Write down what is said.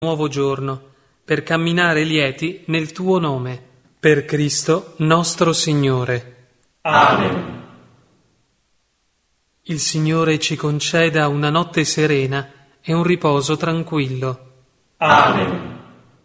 nuovo giorno, per camminare lieti nel tuo nome. Per Cristo nostro Signore. Amen. Il Signore ci conceda una notte serena e un riposo tranquillo. Amen.